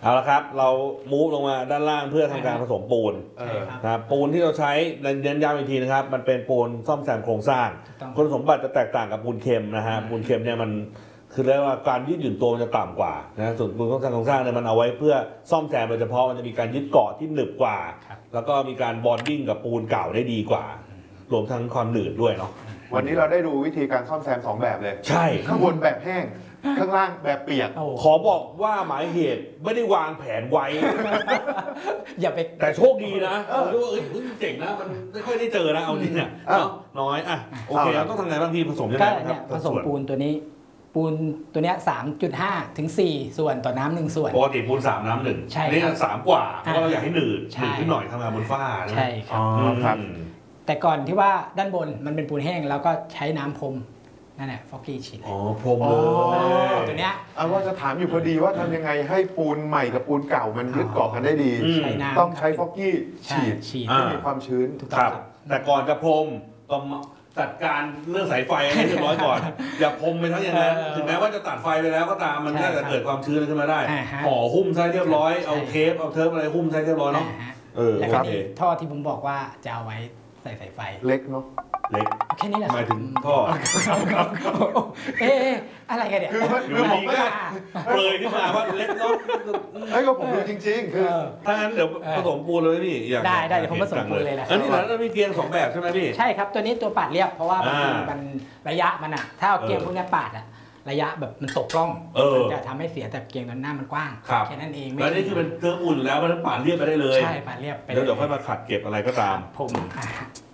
เอาละครับเรามูฟลงมาด้านล่างเพื่อทำการผสมปูนนะครับปูนที่เราใช้เน้นย้ำอีกทีนะครับมันเป็นปูนซ่อมแซมโครงสร้างคุณสมบัติจะแตกต่างกับปูนเค็มนะฮะปูนเค็มเนี่ยมันคือเรียกว่าการยืดหยุ่นตัวมันจะต่ำกว่านะส่วนปูนซ่อมแซมโครงสร้างเนี่ยมันเอาไว้เพื่อซ่อมแซมโดยเฉพาะมันจะมีการยึดเกาะที่หนึบกว่าแล้วก็มีการบอนดิ้งกับปูนเก่าได้ดีกว่ารวมทั้งความหนืดด้วยเนาะวันนี้เราได้ดูวิธีการซ่อมแซม2แบบเลยใช่ข้างบนแบบแห้งข้างล่างแบบเปียกขอบอกว่าหมายเหตุไม่ได้วางแผนไว้อย่าไปแต่โชคดีนะเจ๋งนะมันไม่ค่อยได้เจอนะเอาจริงเนี่ยน้อยอ่ะโอเคเราต้องทำไงบ้างพี่ผสมยังไงครับผสมปูนตัวนี้ปูนตัวนี้3.5 ถึง 4 ส่วนต่อน้ำ1 ส่วนปกติปูน3 น้ำ 1 ใช่นี่3 กว่าเพราะเราอยากให้หนืดขึ้นหน่อยทำงานบนฝ้าใช่ครับแต่ก่อนที่ว่าด้านบนมันเป็นปูนแห้งแล้วก็ใช้น้ำพรมนั่นแหละฟอกกี้ฉีดอ๋อพรมเลยตัวเนี้ยว่าจะถามอยู่พอดีว่าทำยังไงให้ปูนใหม่กับปูนเก่ามันยึดเกาะกันได้ดีต้องใช้ฟอกกี้ฉีดให้มีความชื้นครับแต่ก่อนจะพรมต้องจัดการเรื่องสายไฟให้เรียบร้อยก่อนอย่าพรมไปทั้งอย่างนั้นถึงแม้ว่าจะตัดไฟไปแล้วก็ตามมันก็จะเกิดความชื้นขึ้นมาได้ห่อหุ้มใช้เรียบร้อยเอาเทปเอาเทปอะไรหุ้มใช้เรียบร้อยเนาะแล้วก็ท่อที่ผมบอกว่าจะเอาไว้ใส่สายไฟเล็กเนาะเล็กแค่นี้แหละหมายถึงท่ออะไรกันเนี่ยคือผมก็เปรยขึ้นมาว่าเล็กเนาะไอ้ก็ผมดูจริงๆคือถ้างั้นเดี๋ยวผสมปูนเลยพี่ได้เดี๋ยวผมผสมปูนเลยแหละอันนี้เรามีเกียร์2 แบบใช่ไหมพี่ใช่ครับตัวนี้ตัวปาดเรียบเพราะว่ามันระยะมันอ่ะถ้าเอาเกียร์พวกนี้ปาดอ่ะระยะแบบมันตกกล้องมันจะทำให้เสียแต่เกียร์ด้านหน้ามันกว้างแค่นั้นเองแล้วนี่คือเป็นเครื่องอุ่นอยู่แล้วมันปาดเรียบไปได้เลยใช่ปาดเรียบไปแล้วเดี๋ยวค่อยมาขัดเก็บอะไรก็ตามผม